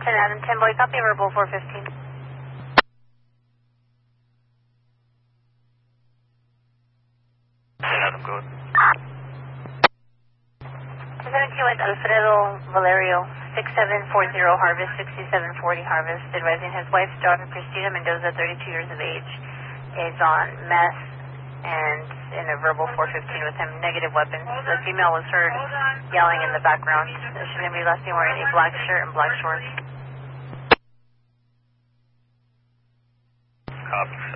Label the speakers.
Speaker 1: 10 Adam 10 boy, copy verbal 415.
Speaker 2: 10 Adam, go ahead.
Speaker 1: 217 with Alfredo Valerio, 6740 Harvest, 6740 Harvest, advising his wife's daughter Christina Mendoza, 32 years of age, is on meth and in a verbal 415 with him, negative weapons. The female was heard yelling in the background. She's going to be last seen wearing a black shirt and black shorts.
Speaker 2: Copy.